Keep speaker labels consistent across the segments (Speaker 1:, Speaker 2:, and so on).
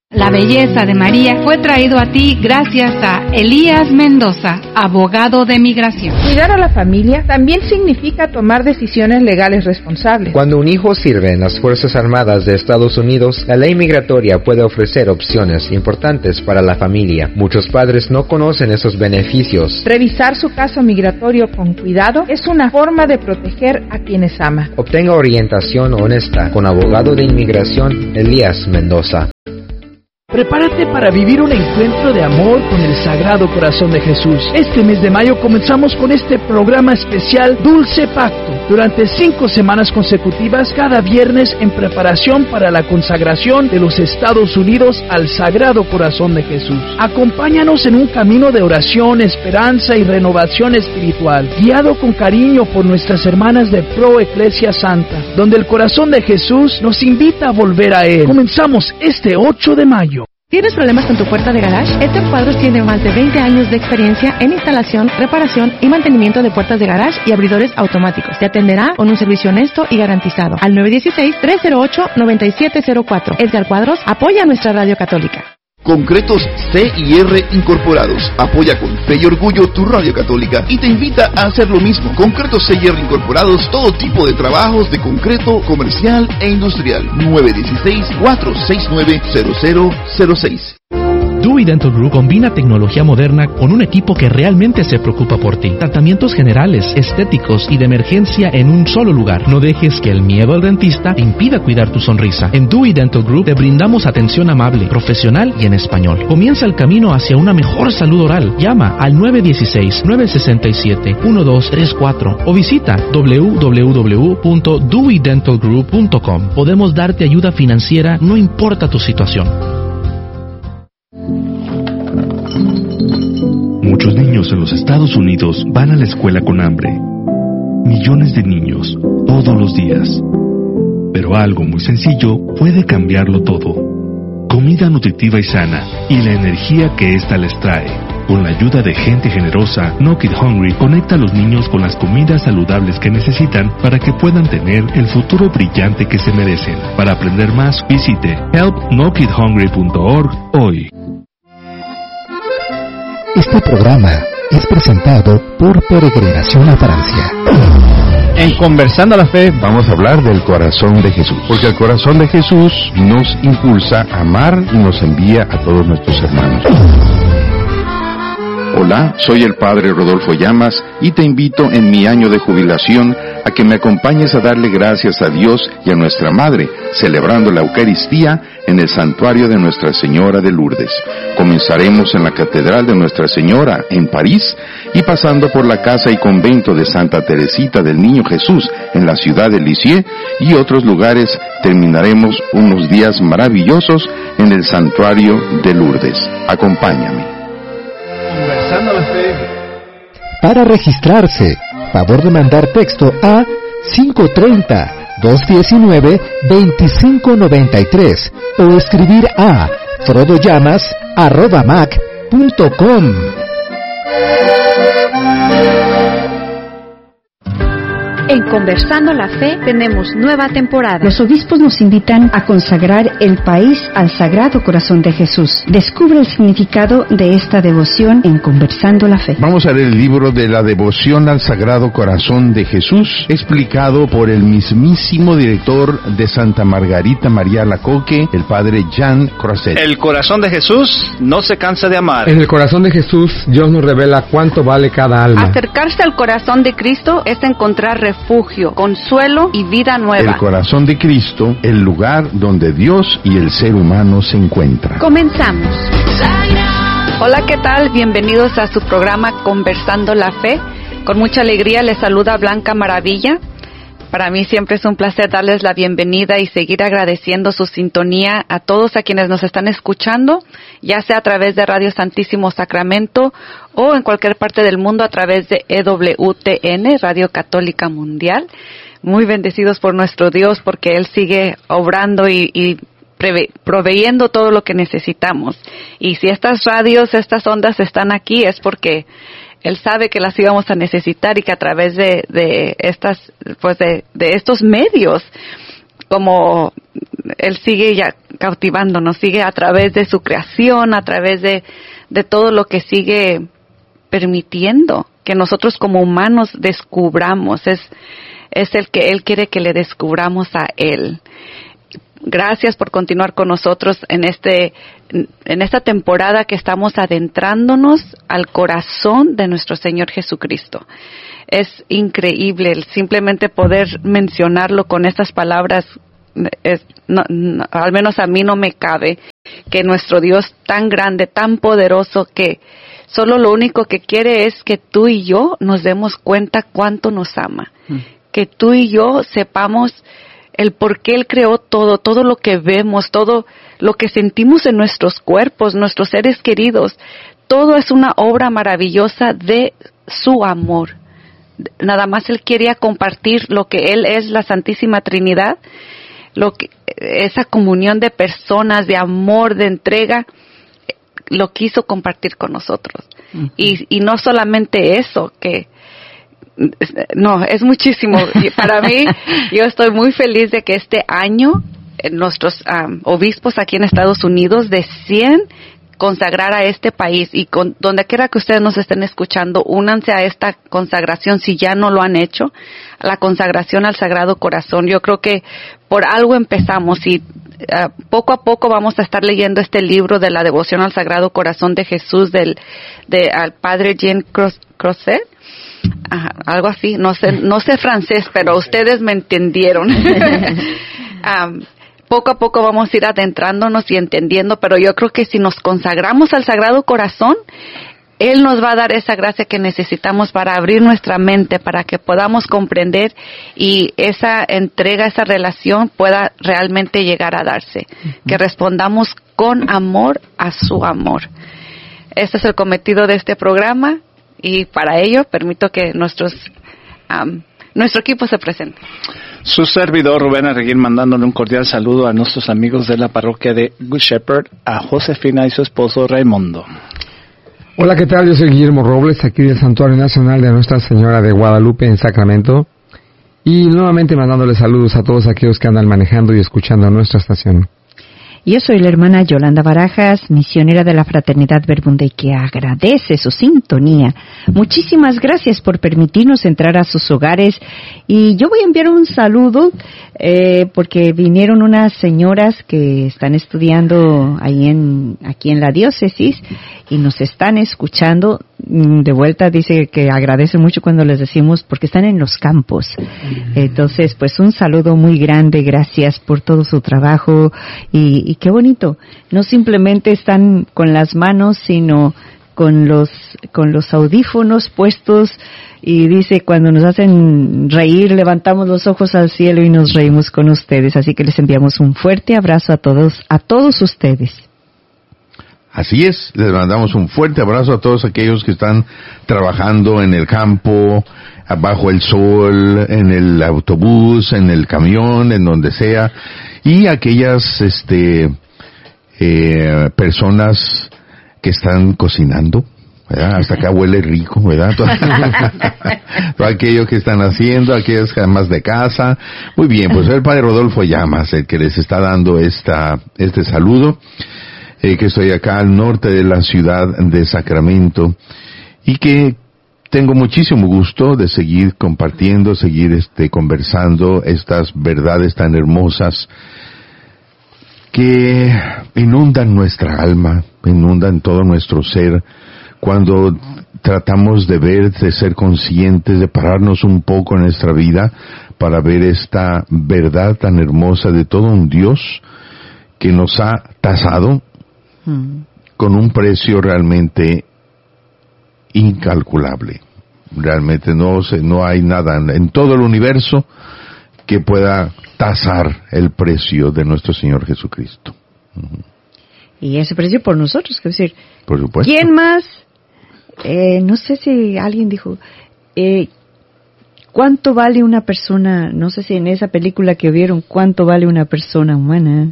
Speaker 1: La belleza de María fue traído a ti gracias a Elías Mendoza, abogado de migración.
Speaker 2: Cuidar a la familia también significa tomar decisiones legales responsables.
Speaker 3: Cuando un hijo sirve en las Fuerzas Armadas de Estados Unidos, la ley migratoria puede ofrecer opciones importantes para la familia. Muchos padres no conocen esos beneficios.
Speaker 2: Revisar su caso migratorio con cuidado es una forma de proteger a quienes ama.
Speaker 3: Obtenga orientación honesta con abogado de inmigración Elías Mendoza.
Speaker 4: Prepárate para vivir un encuentro de amor con el Sagrado Corazón de Jesús. Este mes de mayo comenzamos con este programa especial Dulce Pacto. Durante 5 semanas consecutivas, cada viernes en preparación para la consagración de los Estados Unidos al Sagrado Corazón de Jesús. Acompáñanos en un camino de oración, esperanza y renovación espiritual, guiado con cariño por nuestras hermanas de Pro Eclesia Santa, donde el Corazón de Jesús nos invita a volver a Él. Comenzamos este 8 de mayo.
Speaker 5: ¿Tienes problemas con tu puerta de garage? Edgar Cuadros tiene más de 20 años de experiencia en instalación, reparación y mantenimiento de puertas de garage y abridores automáticos. Te atenderá con un servicio honesto y garantizado. Al 916-308-9704. Edgar Cuadros apoya a nuestra radio católica.
Speaker 6: Concretos C&R Incorporados. Apoya con fe y orgullo tu radio católica y te invita a hacer lo mismo. Concretos C&R Incorporados, todo tipo de trabajos de concreto comercial e industrial. 916-469-0006.
Speaker 7: Dewey Dental Group combina tecnología moderna con un equipo que realmente se preocupa por ti. Tratamientos generales, estéticos y de emergencia en un solo lugar. No dejes que el miedo al dentista te impida cuidar tu sonrisa. En Dewey Dental Group te brindamos atención amable, profesional y en español. Comienza el camino hacia una mejor salud oral. Llama al 916-967-1234 o visita www.deweydentalgroup.com. Podemos darte ayuda financiera, no importa tu situación.
Speaker 8: Muchos niños en los Estados Unidos van a la escuela con hambre. Millones de niños, todos los días. Pero algo muy sencillo puede cambiarlo todo. Comida nutritiva y sana y la energía que ésta les trae. Con la ayuda de gente generosa, No Kid Hungry conecta a los niños con las comidas saludables que necesitan para que puedan tener el futuro brillante que se merecen. Para aprender más, visite helpnokidhungry.org hoy.
Speaker 9: Este programa es presentado por Peregrinación a Francia.
Speaker 10: En Conversando la Fe vamos a hablar del corazón de Jesús, porque el corazón de Jesús nos impulsa a amar y nos envía a todos nuestros hermanos.
Speaker 6: Hola, soy el Padre Rodolfo Llamas y te invito en mi año de jubilación a que me acompañes a darle gracias a Dios y a nuestra Madre, celebrando la Eucaristía en el santuario de Nuestra Señora de Lourdes. Comenzaremos en la Catedral de Nuestra Señora, en París, y pasando por la casa y convento de Santa Teresita del Niño Jesús, en la ciudad de Lisieux, y otros lugares, terminaremos unos días maravillosos en el santuario de Lourdes. Acompáñame.
Speaker 10: Conversando la Fe.
Speaker 9: Para registrarse, favor de mandar texto a 530-219-2593 o escribir a frodollamas@mac.com.
Speaker 11: En Conversando la Fe tenemos nueva temporada.
Speaker 12: Los obispos nos invitan a consagrar el país al Sagrado Corazón de Jesús. Descubre el significado de esta devoción en Conversando la Fe.
Speaker 10: Vamos a leer el libro de la devoción al Sagrado Corazón de Jesús, explicado por el mismísimo director de Santa Margarita María Alacoque, el padre Jean Croiset.
Speaker 13: El corazón de Jesús no se cansa de amar.
Speaker 14: En el corazón de Jesús, Dios nos revela cuánto vale cada alma.
Speaker 15: Acercarse al corazón de Cristo es encontrar refugio, consuelo y vida nueva.
Speaker 10: El corazón de Cristo, el lugar donde Dios y el ser humano se encuentran.
Speaker 15: Comenzamos. Hola, ¿qué tal? Bienvenidos a su programa Conversando la Fe. Con mucha alegría les saluda Blanca Maravilla. Para mí siempre es un placer darles la bienvenida y seguir agradeciendo su sintonía a todos a quienes nos están escuchando, ya sea a través de Radio Santísimo Sacramento o en cualquier parte del mundo a través de EWTN, Radio Católica Mundial. Muy bendecidos por nuestro Dios porque Él sigue obrando y proveyendo todo lo que necesitamos. Y si estas radios, estas ondas están aquí es porque Él sabe que las íbamos a necesitar y que a través de estos medios, como Él sigue ya cautivándonos, sigue a través de su creación, a través de todo lo que sigue permitiendo que nosotros como humanos descubramos. Es el que Él quiere que le descubramos a Él. Gracias por continuar con nosotros en esta temporada que estamos adentrándonos al corazón de nuestro Señor Jesucristo. Es increíble el simplemente poder mencionarlo con estas palabras. Al menos a mí no me cabe que nuestro Dios tan grande, tan poderoso, que solo lo único que quiere es que tú y yo nos demos cuenta cuánto nos ama. Que tú y yo sepamos el por qué Él creó todo lo que vemos, todo lo que sentimos en nuestros cuerpos, nuestros seres queridos. Todo es una obra maravillosa de su amor. Nada más Él quería compartir lo que Él es, la Santísima Trinidad, esa comunión de personas, de amor, de entrega, lo quiso compartir con nosotros. Uh-huh. Y no solamente eso, no, es muchísimo. Para mí, yo estoy muy feliz de que este año nuestros obispos aquí en Estados Unidos deciden consagrar a este país, y donde quiera que ustedes nos estén escuchando, únanse a esta consagración si ya no lo han hecho, la consagración al Sagrado Corazón. Yo creo que por algo empezamos, y poco a poco vamos a estar leyendo este libro de la devoción al Sagrado Corazón de Jesús al Padre Jean Crozet. Algo así, no sé francés, pero ustedes me entendieron. Poco a poco vamos a ir adentrándonos y entendiendo, pero yo creo que si nos consagramos al Sagrado Corazón, Él nos va a dar esa gracia que necesitamos para abrir nuestra mente, para que podamos comprender y esa entrega, esa relación pueda realmente llegar a darse. Uh-huh. Que respondamos con amor a su amor. Este es el cometido de este programa, y para ello permito que nuestro equipo se presente.
Speaker 13: Su servidor Rubén Arreguín, mandándole un cordial saludo a nuestros amigos de la parroquia de Good Shepherd, a Josefina y su esposo Raimundo.
Speaker 14: Hola, ¿qué tal? Yo soy Guillermo Robles, aquí del Santuario Nacional de Nuestra Señora de Guadalupe en Sacramento, y nuevamente mandándole saludos a todos aquellos que andan manejando y escuchando nuestra estación.
Speaker 12: Yo soy la hermana Yolanda Barajas, misionera de la Fraternidad Verbunday, que agradece su sintonía. Muchísimas gracias por permitirnos entrar a sus hogares. Y yo voy a enviar un saludo porque vinieron unas señoras que están estudiando aquí en la diócesis y nos están escuchando. De vuelta dice que agradece mucho cuando les decimos, porque están en los campos. Entonces, pues un saludo muy grande, gracias por todo su trabajo y qué bonito. No simplemente están con las manos, sino con los audífonos puestos, y dice, cuando nos hacen reír, levantamos los ojos al cielo y nos reímos con ustedes. Así que les enviamos un fuerte abrazo a todos ustedes.
Speaker 10: Así es, les mandamos un fuerte abrazo a todos aquellos que están trabajando en el campo, bajo el sol, en el autobús, en el camión, en donde sea, y aquellas personas que están cocinando, ¿verdad? Hasta acá huele rico, ¿verdad? Todo aquello que están haciendo, aquellas amas de casa. Muy bien, pues el Padre Rodolfo Llamas, el que les está dando este saludo. Que estoy acá al norte de la ciudad de Sacramento, y que tengo muchísimo gusto de seguir compartiendo, seguir conversando estas verdades tan hermosas que inundan nuestra alma, inundan todo nuestro ser, cuando tratamos de ser conscientes, de pararnos un poco en nuestra vida para ver esta verdad tan hermosa de todo un Dios que nos ha tasado con un precio realmente incalculable. Realmente no hay nada en todo el universo que pueda tasar el precio de nuestro Señor Jesucristo.
Speaker 12: Y ese precio por nosotros, es decir,
Speaker 10: por supuesto.
Speaker 12: ¿Quién más? No sé si alguien dijo, ¿cuánto vale una persona? No sé si en esa película que vieron, ¿cuánto vale una persona humana?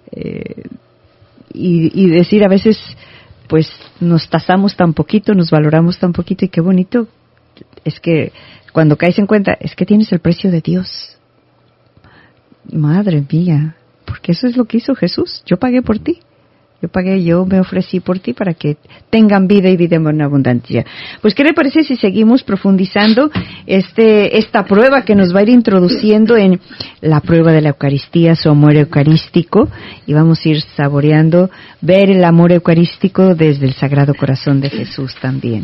Speaker 12: Y decir, a veces pues nos tasamos tan poquito, nos valoramos tan poquito, y qué bonito es que cuando caes en cuenta, es que tienes el precio de Dios. Madre mía, porque eso es lo que hizo Jesús. Yo pagué por ti. Yo me ofrecí por ti para que tengan vida y vida en abundancia. Pues, ¿qué le parece si seguimos profundizando esta prueba que nos va a ir introduciendo en la prueba de la Eucaristía, su amor eucarístico, y vamos a ir saboreando, ver el amor eucarístico desde el Sagrado Corazón de Jesús también?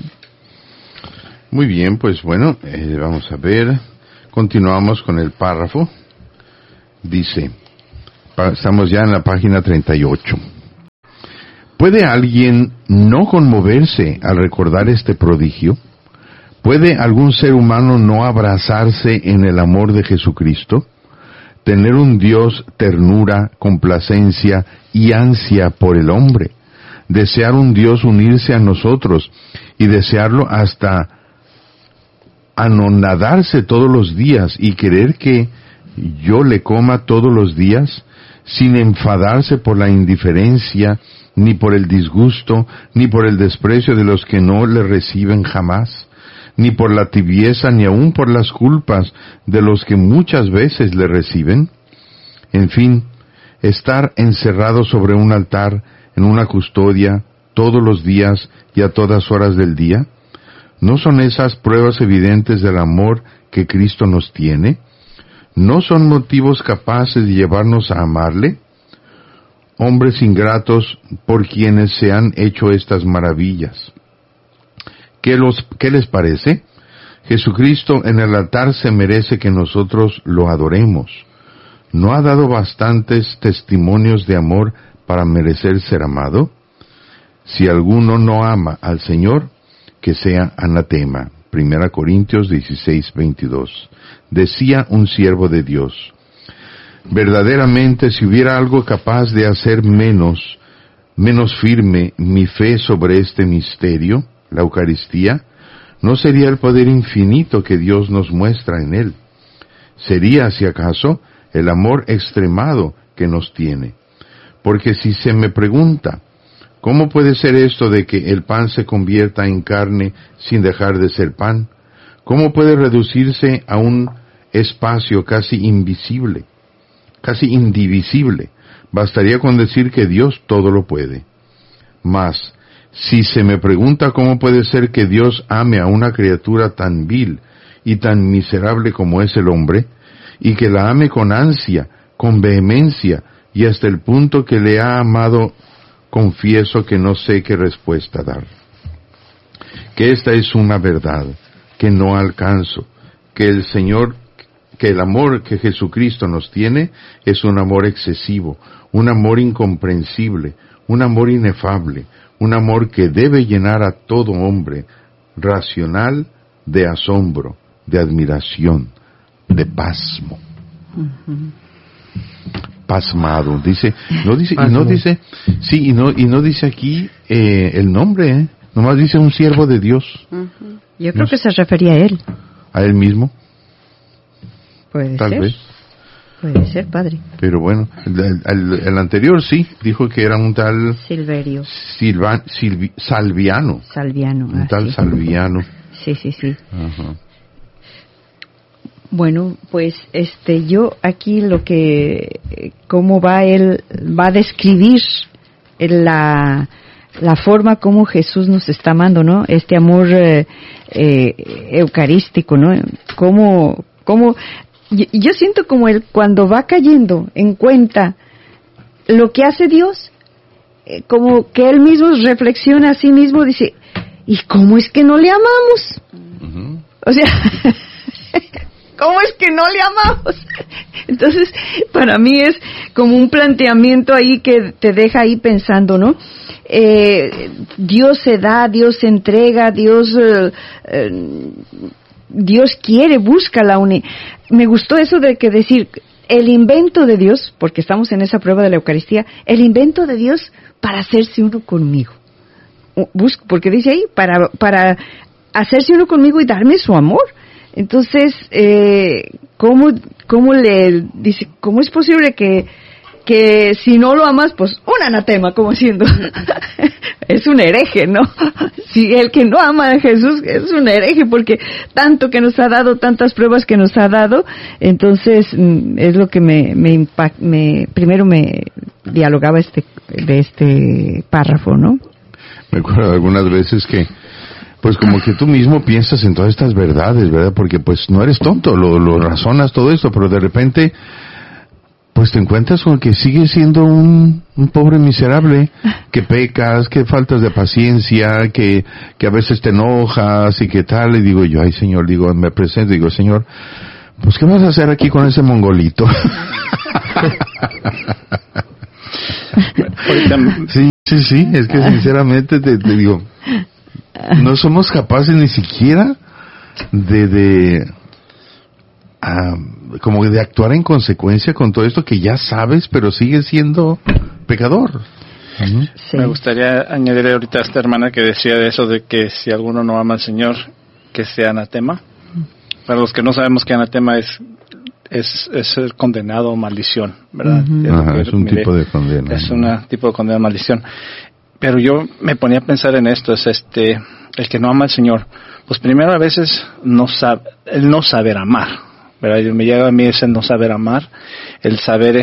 Speaker 10: Muy bien, pues bueno, vamos a ver, continuamos con el párrafo. Dice, estamos ya en la página 38. ¿Puede alguien no conmoverse al recordar este prodigio? ¿Puede algún ser humano no abrazarse en el amor de Jesucristo? Tener un Dios ternura, complacencia y ansia por el hombre. Desear un Dios unirse a nosotros y desearlo hasta anonadarse todos los días y querer que yo le coma todos los días, sin enfadarse por la indiferencia, ni por el disgusto, ni por el desprecio de los que no le reciben jamás, ni por la tibieza, ni aun por las culpas de los que muchas veces le reciben. En fin, estar encerrado sobre un altar, en una custodia, todos los días y a todas horas del día. ¿No son esas pruebas evidentes del amor que Cristo nos tiene? ¿No son motivos capaces de llevarnos a amarle? Hombres ingratos por quienes se han hecho estas maravillas. ¿Qué les parece? Jesucristo en el altar se merece que nosotros lo adoremos. ¿No ha dado bastantes testimonios de amor para merecer ser amado? Si alguno no ama al Señor, que sea anatema. 1 Corintios 16:22. Decía un siervo de Dios: verdaderamente, si hubiera algo capaz de hacer menos firme mi fe sobre este misterio, la Eucaristía, no sería el poder infinito que Dios nos muestra en él. Sería, si acaso, el amor extremado que nos tiene. Porque si se me pregunta, ¿cómo puede ser esto de que el pan se convierta en carne sin dejar de ser pan? ¿Cómo puede reducirse a un espacio casi invisible, casi indivisible? Bastaría con decir que Dios todo lo puede. Mas, si se me pregunta cómo puede ser que Dios ame a una criatura tan vil y tan miserable como es el hombre, y que la ame con ansia, con vehemencia, y hasta el punto que le ha amado, confieso que no sé qué respuesta dar. Que esta es una verdad que no alcanzo, que el amor que Jesucristo nos tiene es un amor excesivo, un amor incomprensible, un amor inefable, un amor que debe llenar a todo hombre racional de asombro, de admiración, de pasmo.
Speaker 12: Uh-huh.
Speaker 10: Pasmado, dice, no dice aquí el nombre, nomás dice un siervo de Dios.
Speaker 12: Uh-huh. Yo creo que se refería a él.
Speaker 10: ¿A él mismo?
Speaker 12: Puede
Speaker 10: Tal
Speaker 12: ser.
Speaker 10: vez.
Speaker 12: Puede ser, padre.
Speaker 10: Pero bueno, el anterior sí, dijo que era un tal
Speaker 12: Silverio.
Speaker 10: Salviano.
Speaker 12: Salviano.
Speaker 10: Un tal Salviano.
Speaker 12: Sí.
Speaker 10: Ajá.
Speaker 12: Bueno, pues yo aquí cómo él va a describir la forma como Jesús nos está amando, ¿no? Este amor eucarístico, ¿no? Como yo siento como él cuando va cayendo en cuenta lo que hace Dios, como que él mismo reflexiona a sí mismo, dice, ¿y cómo es que no le amamos? Uh-huh. O sea, ¿cómo es que no le amamos? Entonces, para mí es como un planteamiento ahí que te deja ahí pensando, ¿no? Dios se da, Dios se entrega, Dios quiere, busca la unidad. Me gustó eso de que decir, el invento de Dios, porque estamos en esa prueba de la Eucaristía, el invento de Dios para hacerse uno conmigo. Porque dice ahí, para hacerse uno conmigo y darme su amor. Entonces, ¿cómo le dice, cómo es posible que si no lo amas, pues uno un anatema, como siendo, es un hereje, ¿no? Si el que no ama a Jesús es un hereje, porque tanto que nos ha dado, tantas pruebas que nos ha dado, entonces es lo que primero me dialogaba de este párrafo, ¿no?
Speaker 10: Me acuerdo algunas veces que, pues como que tú mismo piensas en todas estas verdades, ¿verdad? Porque pues no eres tonto, lo razonas todo esto, pero de repente pues te encuentras con que sigues siendo un pobre miserable, que pecas, que faltas de paciencia, que a veces te enojas y que tal, y digo yo, ay Señor, me presento, digo, Señor, pues ¿qué vas a hacer aquí con ese mongolito? Sí, es que sinceramente te digo, no somos capaces ni siquiera como de actuar en consecuencia con todo esto que ya sabes, pero sigues siendo pecador.
Speaker 13: Sí. Me gustaría añadir ahorita a esta hermana que decía de eso de que si alguno no ama al Señor, que sea anatema. Para los que no sabemos que anatema es el condenado o maldición, ¿verdad?
Speaker 10: Es un tipo de condena.
Speaker 13: Es un tipo de condena o maldición. Pero yo me ponía a pensar en esto, el que no ama al Señor, pues primero a veces el no saber amar, ¿verdad? Me llega a mí ese no saber amar, el saber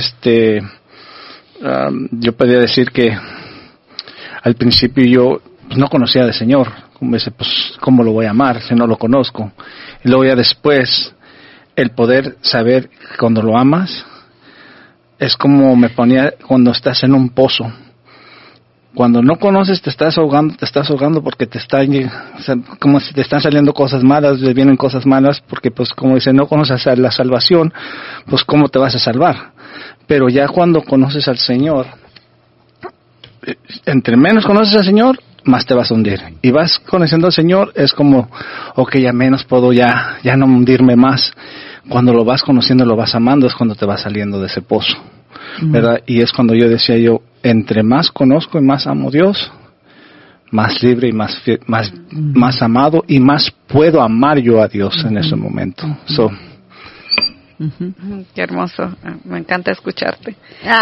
Speaker 13: yo podría decir que al principio yo no conocía al Señor, como dice, pues ¿cómo lo voy a amar si no lo conozco? Y luego ya después el poder saber cuando lo amas es como me ponía cuando estás en un pozo. Cuando no conoces te estás ahogando porque como si te están saliendo cosas malas, te vienen cosas malas, porque pues como dice, no conoces la salvación, pues cómo te vas a salvar. Pero ya cuando conoces al Señor, entre menos conoces al Señor, más te vas a hundir. Y vas conociendo al Señor, es como, ok, ya menos puedo ya no hundirme más. Cuando lo vas conociendo, lo vas amando, es cuando te vas saliendo de ese pozo, ¿verdad? Y es cuando yo decía entre más conozco y más amo a Dios, más libre y más amado y más puedo amar yo a Dios en ese momento.
Speaker 15: Qué hermoso, me encanta escucharte.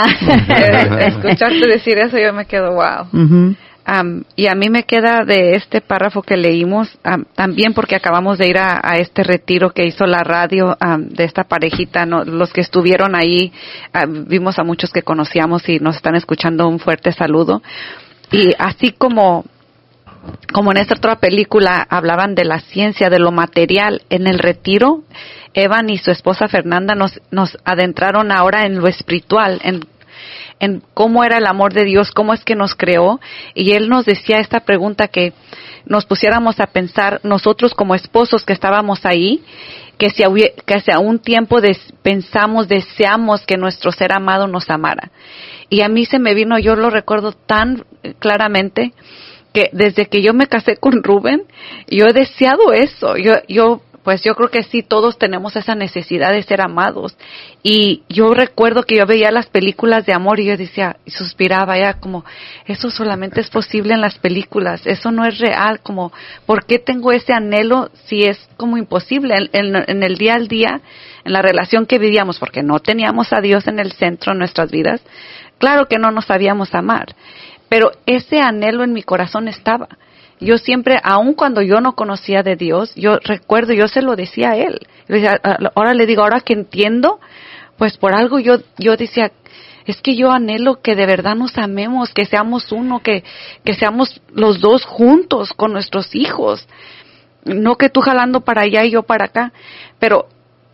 Speaker 15: Escucharte decir eso yo me quedo wow. Y a mí me queda de este párrafo que leímos, también porque acabamos de ir a este retiro que hizo la radio de esta parejita, ¿no? Los que estuvieron ahí, vimos a muchos que conocíamos y nos están escuchando, un fuerte saludo. Y así como en esta otra película hablaban de la ciencia, de lo material, en el retiro, Evan y su esposa Fernanda nos adentraron ahora en lo espiritual, en cómo era el amor de Dios, cómo es que nos creó, y él nos decía esta pregunta que nos pusiéramos a pensar nosotros como esposos que estábamos ahí, que si a un tiempo deseamos que nuestro ser amado nos amara. Y a mí se me vino, yo lo recuerdo tan claramente, que desde que yo me casé con Rubén, yo he deseado eso, pues yo creo que sí, todos tenemos esa necesidad de ser amados. Y yo recuerdo que yo veía las películas de amor y yo decía, y suspiraba ya como, eso solamente es posible en las películas, eso no es real, como, ¿por qué tengo ese anhelo si es como imposible en el día al día, en la relación que vivíamos, porque no teníamos a Dios en el centro de nuestras vidas? Claro que no nos sabíamos amar, pero ese anhelo en mi corazón estaba. Yo siempre, aun cuando yo no conocía de Dios, yo recuerdo, yo se lo decía a él. Ahora le digo, ahora que entiendo, pues por algo yo decía, es que yo anhelo que de verdad nos amemos, que seamos uno, que seamos los dos juntos con nuestros hijos. No que tú jalando para allá y yo para acá. Pero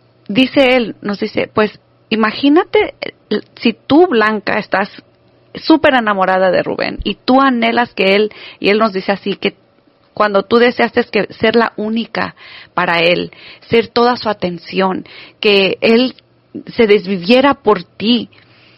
Speaker 15: nos dice, pues imagínate si tú, Blanca, estás súper enamorada de Rubén y tú anhelas que él, y él nos dice así, que cuando tú deseaste que ser la única para él, ser toda su atención, que él se desviviera por ti.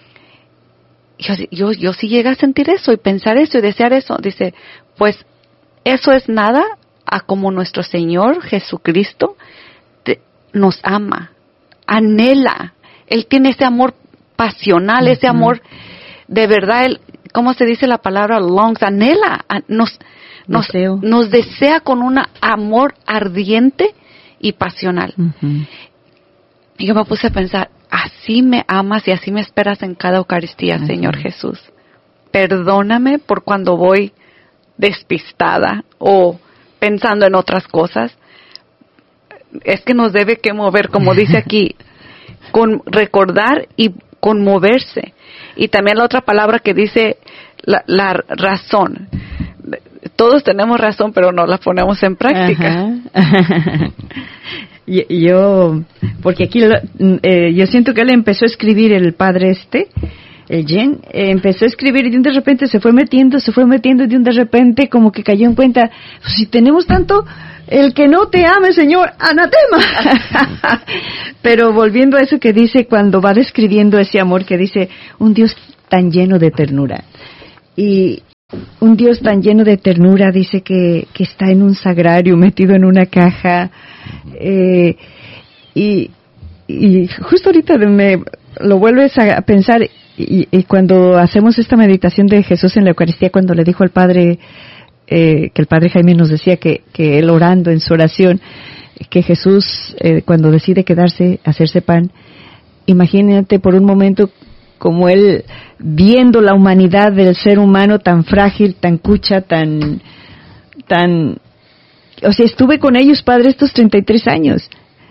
Speaker 15: Yo sí llegué a sentir eso y pensar eso y desear eso. Dice, pues eso es nada a como nuestro Señor Jesucristo nos ama, anhela. Él tiene ese amor pasional, ese amor de verdad, ¿cómo se dice la palabra longs? Anhela, nos desea con un amor ardiente y pasional. Y yo me puse a pensar, así me amas y así me esperas en cada Eucaristía, Señor Jesús. perdóname por cuando voy despistada o pensando en otras cosas. Es que nos debe que mover, como dice aquí, con recordar y conmoverse. Y también la otra palabra que dice la razón. Todos tenemos razón, pero no la ponemos en práctica.
Speaker 12: Yo, porque aquí yo siento que él empezó a escribir, el padre el Jen, empezó a escribir y de repente se fue metiendo y de repente como que cayó en cuenta, pues, si tenemos tanto, el que no te ame, Señor, anatema. Pero volviendo a eso que dice cuando va describiendo ese amor, que dice, un Dios tan lleno de ternura. Y un Dios tan lleno de ternura dice que está en un sagrario, metido en una caja, y justo ahorita me lo vuelves a pensar, y cuando hacemos esta meditación de Jesús en la Eucaristía, cuando le dijo al Padre, que el Padre Jaime nos decía que él orando en su oración, que Jesús cuando decide quedarse, hacerse pan, imagínate por un momento como él viendo la humanidad del ser humano tan frágil, tan cucha, tan, o sea, estuve con ellos, Padre, estos 33 años,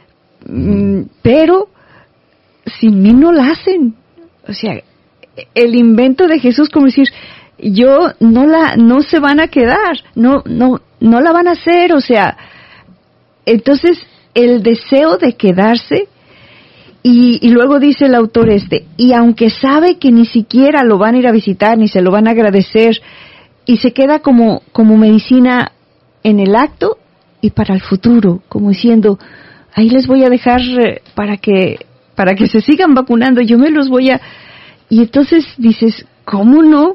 Speaker 12: pero sin mí no la hacen. O sea, el invento de Jesús, como decir, yo no se van a quedar, no la van a hacer, o sea, entonces el deseo de quedarse. Y luego dice el autor y aunque sabe que ni siquiera lo van a ir a visitar, ni se lo van a agradecer, y se queda como medicina en el acto y para el futuro, como diciendo, ahí les voy a dejar para que se sigan vacunando, yo me los voy a... Y entonces dices, ¿cómo no?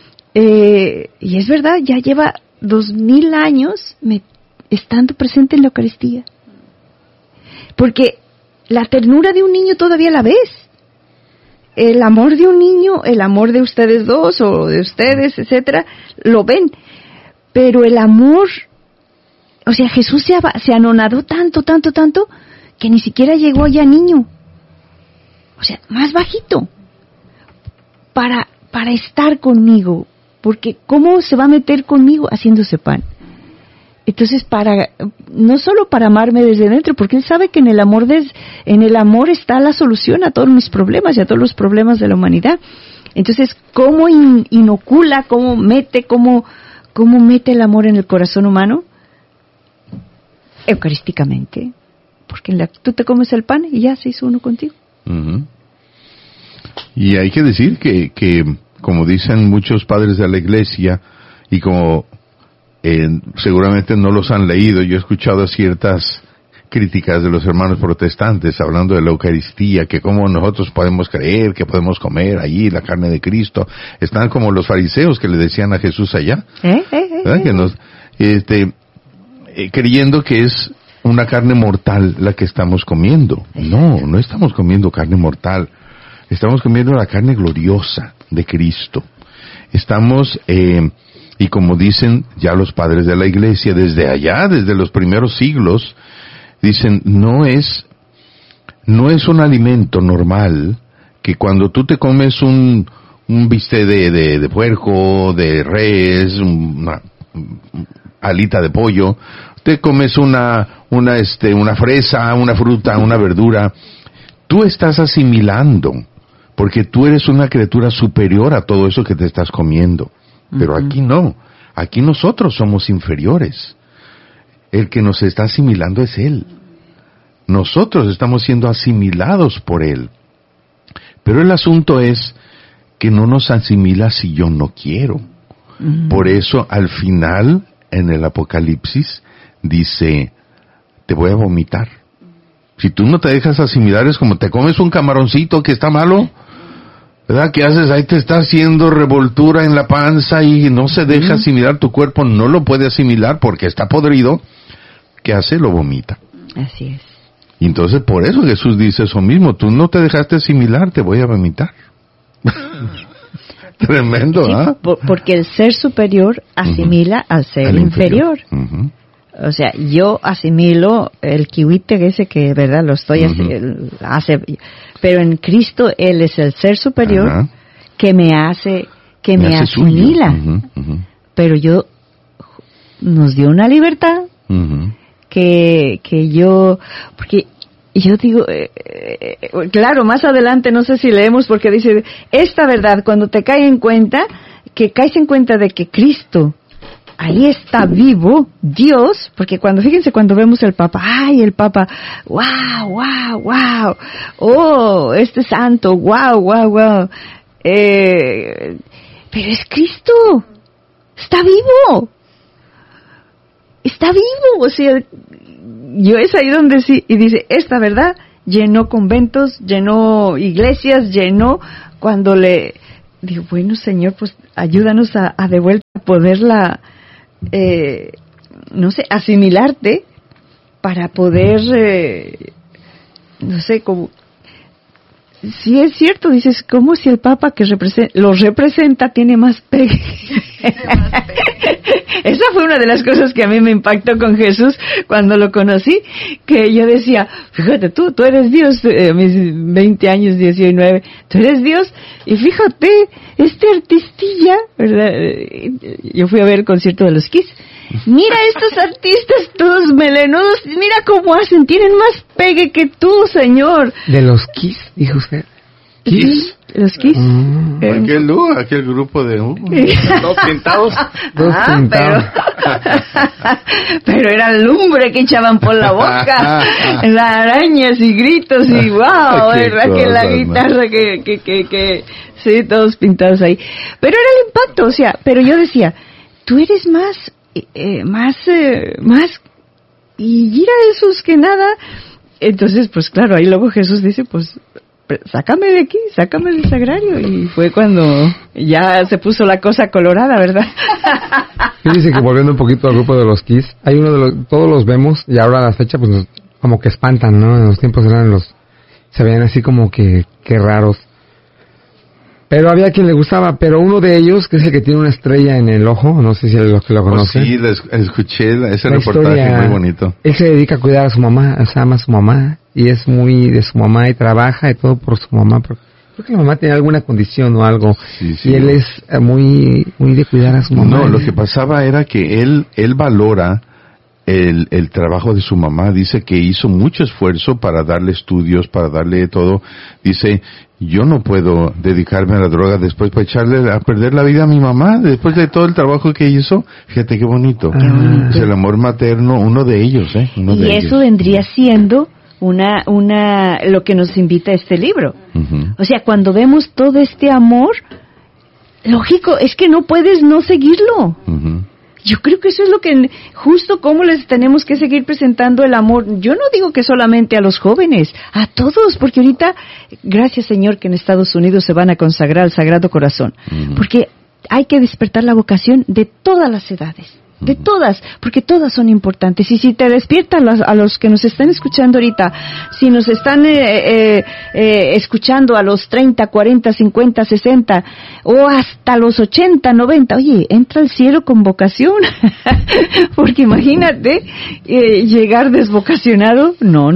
Speaker 12: Y es verdad, ya lleva 2000 años estando presente en la Eucaristía. Porque la ternura de un niño todavía la ves. El amor de un niño, el amor de ustedes dos o de ustedes, etcétera, lo ven. Pero el amor, o sea, Jesús se anonadó tanto, que ni siquiera llegó ya niño. O sea, más bajito. Para estar conmigo. Porque ¿cómo se va a meter conmigo? Haciéndose pan. Entonces, no solo para amarme desde dentro, porque él sabe que en el amor está la solución a todos mis problemas y a todos los problemas de la humanidad. Entonces, ¿cómo inocula, cómo mete el amor en el corazón humano? Eucarísticamente. Porque tú te comes el pan y ya se hizo uno contigo.
Speaker 10: Uh-huh. Y hay que decir que como dicen muchos padres de la Iglesia, y como seguramente no los han leído, yo he escuchado ciertas críticas de los hermanos protestantes hablando de la Eucaristía, que cómo nosotros podemos creer que podemos comer allí la carne de Cristo. Están como los fariseos que le decían a Jesús allá, que creyendo que es una carne mortal la que estamos comiendo. No estamos comiendo carne mortal, estamos comiendo la carne gloriosa de Cristo. Estamos y como dicen ya los padres de la Iglesia desde allá, desde los primeros siglos, dicen, no es un alimento normal que cuando tú te comes un bistec de puerco, de res, una alita de pollo, te comes una fresa, una fruta, una verdura, tú estás asimilando, porque tú eres una criatura superior a todo eso que te estás comiendo. Pero aquí no, aquí nosotros somos inferiores. El que nos está asimilando es Él. Nosotros estamos siendo asimilados por Él. Pero el asunto es que no nos asimila si yo no quiero. Por eso al final, en el Apocalipsis, dice, te voy a vomitar. Si tú no te dejas asimilar, es como te comes un camaroncito que está malo, ¿verdad? ¿Qué haces? Ahí te está haciendo revoltura en la panza y no se deja asimilar, tu cuerpo no lo puede asimilar porque está podrido. ¿Qué hace? Lo vomita.
Speaker 12: Así es.
Speaker 10: Y entonces por eso Jesús dice eso mismo, tú no te dejaste asimilar, te voy a vomitar. Tremendo, ¿ah?
Speaker 12: Sí, porque el ser superior asimila al ser inferior. O sea, yo asimilo el kiwite ese que, ¿verdad? Lo estoy hace, pero en Cristo Él es el ser superior que me hace que me asimila. Pero nos dio una libertad que yo, porque yo digo, claro, más adelante no sé si leemos porque dice, esta verdad, cuando te caes en cuenta de que Cristo ahí está vivo, Dios, porque fíjense cuando vemos el Papa, el Papa, wow, oh, este santo, wow, pero es Cristo, está vivo, o sea, yo es ahí donde sí, y dice, esta verdad llenó conventos, llenó iglesias, cuando le digo, bueno Señor, pues ayúdanos a de vuelta poderla, asimilarte para poder, como, si es cierto, dices, como si el Papa que los representa tiene más pegue. Esa fue una de las cosas que a mí me impactó con Jesús cuando lo conocí, que yo decía, fíjate tú eres Dios, a mis 20 años, 19, tú eres Dios, y fíjate, este artistilla, ¿verdad? Yo fui a ver el concierto de los Kiss. Mira estos artistas todos melenudos, mira cómo hacen, tienen más pegue que tú, Señor.
Speaker 14: ¿De los Kiss, dijo usted?
Speaker 12: ¿Kiss? Los Kiss.
Speaker 10: Aquel grupo de...
Speaker 13: Todos pintados.
Speaker 12: Pero era lumbre que echaban por la boca, las arañas y gritos y wow, ¿verdad? Que la guitarra que sí, todos pintados ahí. Pero era el impacto, o sea, pero yo decía, tú eres más, y mira esos que nada. Entonces, pues claro, ahí luego Jesús dice, pues, sácame de aquí, sácame del sagrario. Y fue cuando ya se puso la cosa colorada, ¿verdad?
Speaker 14: Fíjese que volviendo un poquito al grupo de los Kiss, hay uno todos los vemos, y ahora a la fecha, pues como que espantan, ¿no? En los tiempos se veían así como que raros. Pero había quien le gustaba, pero uno de ellos, que es el que tiene una estrella en el ojo, no sé si los que lo conocen.
Speaker 10: Sí, escuché ese reportaje muy bonito.
Speaker 14: Él se dedica a cuidar a su mamá, ama a su mamá, y es muy de su mamá, y trabaja y todo por su mamá, porque creo que la mamá tiene alguna condición o algo, y él es muy de cuidar a su mamá.
Speaker 10: No, lo que pasaba era que él valora el trabajo de su mamá. Dice que hizo mucho esfuerzo para darle estudios, para darle todo. Dice, yo no puedo dedicarme a la droga después para echarle a perder la vida a mi mamá, después de todo el trabajo que hizo. Fíjate qué bonito. Es el amor materno, uno de ellos,
Speaker 12: y eso vendría siendo lo que nos invita a este libro. O sea, cuando vemos todo este amor, lógico, es que no puedes no seguirlo. Yo creo que eso es lo que, justo como les tenemos que seguir presentando el amor. Yo no digo que solamente a los jóvenes, a todos, porque ahorita, gracias Señor que en Estados Unidos se van a consagrar al Sagrado Corazón, porque hay que despertar la vocación de todas las edades. De todas, porque todas son importantes. Y si te despiertan a los que nos están escuchando ahorita, si nos están escuchando a los 30, 40, 50, 60 o hasta los 80, 90, oye, entra al cielo con vocación. Porque imagínate llegar desvocacionado. No.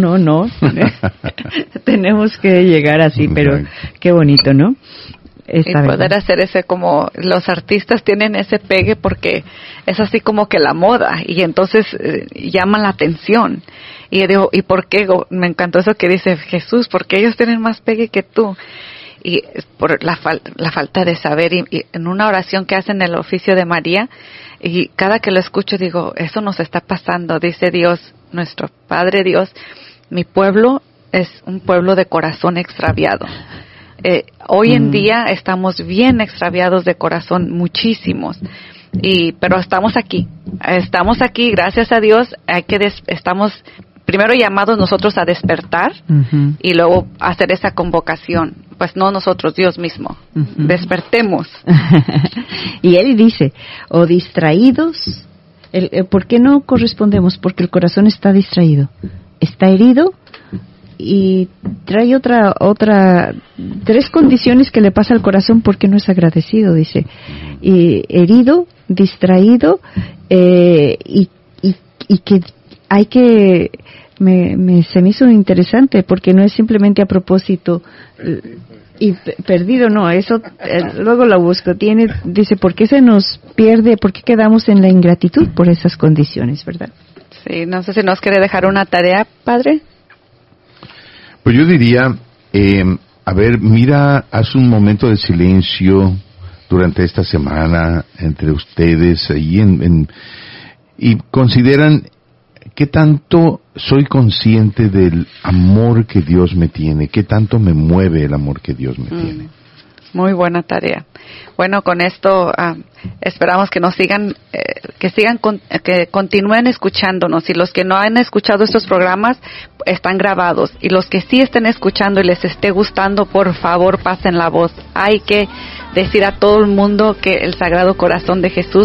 Speaker 12: Tenemos que llegar así, pero qué bonito, ¿no?
Speaker 15: Y poder hacer ese, como los artistas tienen ese pegue porque es así como que la moda y entonces llaman la atención. Y yo digo, ¿y por qué? Me encantó eso que dice Jesús, porque ellos tienen más pegue que tú. Y por la falta de saber, y en una oración que hacen en el oficio de María, y cada que lo escucho digo, eso nos está pasando. Dice Dios, nuestro Padre Dios, mi pueblo es un pueblo de corazón extraviado. Hoy en día estamos bien extraviados de corazón, muchísimos, pero estamos aquí, gracias a Dios. Estamos primero llamados nosotros a despertar y luego hacer esa convocación, pues no nosotros, Dios mismo, despertemos.
Speaker 12: Y Él dice, o distraídos, ¿por qué no correspondemos? Porque el corazón está distraído, está herido. Y trae tres condiciones que le pasa al corazón porque no es agradecido, dice. Y herido, distraído, y que hay que, se me hizo interesante porque no es simplemente a propósito Y perdido no, eso luego lo busco. Dice, ¿por qué se nos pierde? ¿Por qué quedamos en la ingratitud por esas condiciones, verdad?
Speaker 15: Sí, no sé si nos quiere dejar una tarea, padre.
Speaker 10: Pues yo diría, a ver, mira, haz un momento de silencio durante esta semana entre ustedes ahí y consideran qué tanto soy consciente del amor que Dios me tiene, qué tanto me mueve el amor que Dios me tiene.
Speaker 15: Muy buena tarea. Bueno, con esto esperamos que nos sigan, que continúen escuchándonos. Y los que no han escuchado estos programas están grabados. Y los que sí estén escuchando y les esté gustando, por favor pasen la voz. Hay que decir a todo el mundo que el Sagrado Corazón de Jesús